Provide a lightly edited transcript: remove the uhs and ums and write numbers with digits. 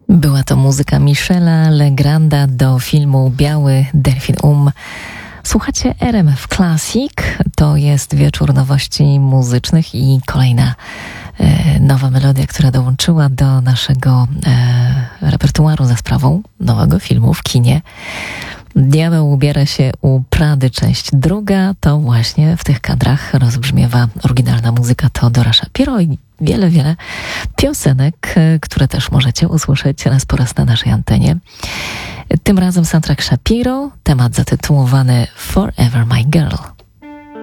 Była to muzyka Michela Legranda do filmu Biały Delfin. Słuchacie RMF Classic. To jest wieczór nowości muzycznych i kolejna nowa melodia, która dołączyła do naszego repertuaru za sprawą nowego filmu w kinie. Diabeł ubiera się u Prady, część druga. To właśnie w tych kadrach rozbrzmiewa oryginalna muzyka Teodora Shapiro i wiele piosenek, które też możecie usłyszeć raz po raz na naszej antenie. Tym razem soundtrack Shapiro, temat zatytułowany Forever My Girl.